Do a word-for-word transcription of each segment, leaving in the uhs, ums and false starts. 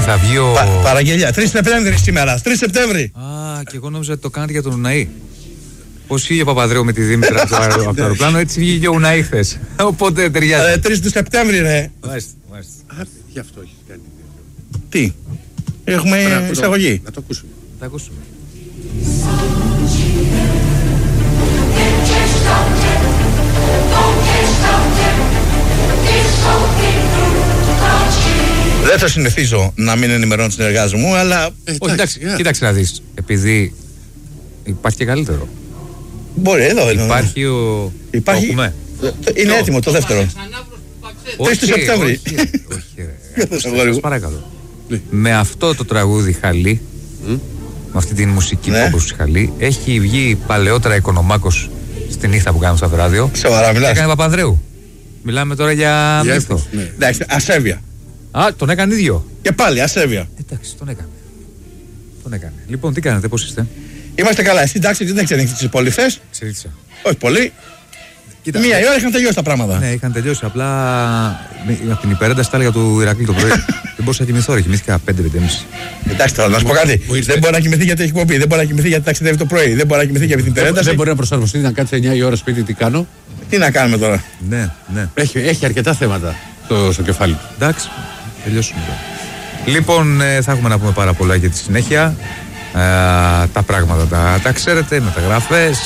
θα βγει ο. Πα, παραγγελιά. τρεις Σεπτέμβρη σήμερα. τρεις Σεπτέμβρη. Α, και εγώ νόμιζα ότι το κάνατε για τον Ουναή. Πώς βγήκε ο Παπαδρέου με τη Δήμητρα από το αεροπλάνο, έτσι βγήκε και ο Ουναή χθες. Οπότε ταιριάζει. τρεις του Σεπτέμβρη, ρε. Μάλιστα, μάλιστα. Γι' αυτό έχει κάνει. Τι. Έχουμε εισαγωγή. Να το ακούσουμε. Θα ακούσουμε. Δεν θα συνηθίζω να μην ενημερώνω τους συνεργάτες μου, αλλά. Όχι, εντάξει, κοίταξε να δεις. Επειδή υπάρχει και καλύτερο. Μπορεί, εδώ είναι. Υπάρχει ο. Υπάρχει... Το έχουμε. Είναι το... έτοιμο το δεύτερο. τρεις του Σεπτέμβρη. Όχι, όχι. Παρακαλώ. Με αυτό το τραγούδι Χαλί, με αυτή την μουσική που όπως Χαλί, έχει βγει παλαιότερα Οικονομάκος στην νύχτα που κάνουμε στο βράδυ. Σοβαρά μιλάς. Έκανε Παπανδρέου. Μιλάμε τώρα για μύθο. Εντάξει, ασέβεια. Α, τον έκανε ίδιο. Και πάλι, ασέβεια. Εντάξει, τον έκανε. Τον έκανε. Λοιπόν, τι κάνετε, πώς είστε? Είμαστε καλά. Εσύ εντάξει, δεν έχεις ανοίξει τις υπόλοιπες. Ξερίξα. Όχι πολύ. Κοίτα, μία η ώρα είχαν τελειώσει τα πράγματα. Ναι, είχαν τελειώσει. Απλά από την υπερένταση τα έλεγα του Ηρακλή το πρωί. Δεν μπορούσα να κοιμηθώ, ρε. Κοιμήθηκα πέντε πέντε και μισή. Εντάξει, τώρα να σου πω κάτι. Δεν μπορεί να κοιμηθεί γιατί έχει κοπεί. Δεν μπορεί να κοιμηθεί γιατί ταξιδεύει το πρωί. Δεν μπορεί να κοιμηθεί για την υπερένταση. Δεν μπορεί να προσαρμοστεί να κάτσει εννιά η ώρα σπίτι, τι κάνω. Τι να κάνουμε τώρα. Ναι, ναι. Έχει, έχει αρκετά θέματα το, στο κεφάλι του. Εντάξει, τελειώσουμε. Λοιπόν, ε, θα έχουμε να πούμε πάρα πολλά για τη συνέχεια. Ε, τα πράγματα τα, τα ξέρετε, μεταγραφές,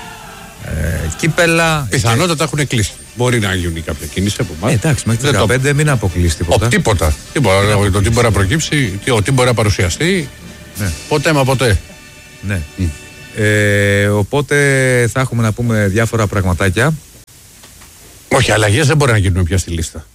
ε, κύπελα. Πιθανότατα και... έχουν κλείσει. Μπορεί να γίνουν κάποια κίνηση από εμάς. Ε, εντάξει, μέχρι το δεκαπέντε το... μην αποκλείσει τίποτα. Ο, τίποτα. τίποτα. Το τι μπορεί να προκύψει, το τι μπορεί να παρουσιαστεί. Ναι. Ποτέ μα ποτέ. Ναι. Mm. Ε, οπότε θα έχουμε να πούμε διάφορα πραγματάκια. Όχι, αλλαγές δεν μπορεί να γίνουν πια στη λίστα.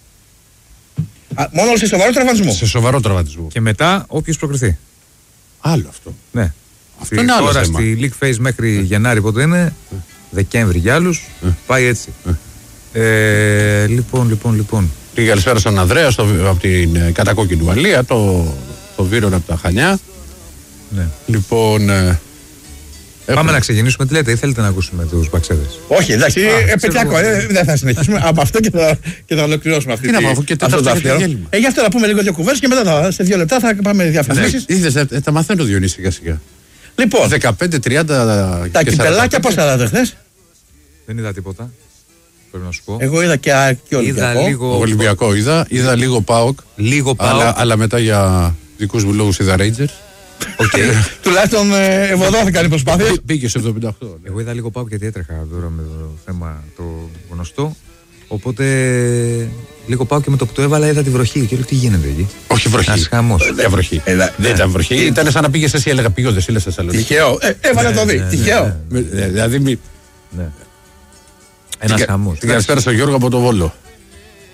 Α, μόνο σε σοβαρό τραυματισμό. Σε σοβαρό τραυματισμό. Και μετά όποιος προκριθεί. Άλλο αυτό. Ναι. Αυτό είναι άλλο τώρα θέμα. στη League Phase μέχρι Γενάρη πότε είναι, Δεκέμβρη για άλλους, πάει έτσι. Ε, λοιπόν, λοιπόν, λοιπόν. Την καλησπέρα στον Ανδρέα στο, από την κατακόκκινη Ουαλία, το, το Βίρον από τα Χανιά. Ναι. Λοιπόν. Ε, Πάμε έχουμε... να ξεκινήσουμε. Τι λέτε, ή θέλετε να ακούσουμε τους μπαξέδες? Όχι, εντάξει, επαιτειακό. Ε, δεν θα συνεχίσουμε από αυτό και θα, και θα ολοκληρώσουμε αυτή τη στιγμή. Αυτό το αφιέρωμα. Ε, γι' αυτό να πούμε λίγο δύο κουβέντες και μετά θα, σε δύο λεπτά θα πάμε διαφημίσεις. Είδες, ε, τα μαθαίνω Διονύση σιγά σιγά. Λοιπόν, δεκαπέντε τριάντα. Τα κυπελάκια πώς θα δάτε χθες? Δεν είδα τίποτα. Πρέπει να σου πω. Εγώ είδα και, και Ολυμπιακό. Είδα λίγο... Ολυμπιακό είδα, είδα λίγο ΠΑΟΚ. Λίγο ΠΑΟΚ. Αλλά, αλλά μετά για δικούς μου λόγους είδα Rangers. Okay. Τουλάχιστον ε, ευωδόθηκαν οι προσπάθειες. Πήγε σε εβδομήντα οκτώ. Ναι. Εγώ είδα λίγο ΠΑΟΚ γιατί έτρεχα τώρα με το θέμα το γνωστό. Οπότε λίγο πάω και με το που το έβαλα είδα τη βροχή. Και λέω τι γίνεται εκεί. Όχι βροχή. Ένας χαμός. Δεν βροχή. Ε, δεν ναι. ήταν βροχή. Ήταν σαν να πήγες εσύ, έλεγα πήγω δεν στη Θεσσαλονίκη. Τυχαίο. Ε, έβαλε το δει. Τυχαίο. Δηλαδή μη. Ένας χαμός. Την καλησπέρα στον Γιώργο από το Βόλο.